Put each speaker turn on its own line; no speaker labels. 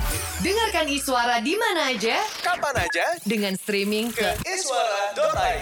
Dengarkan Iswara di mana aja,
Kapan aja
dengan streaming
ke iswara.id.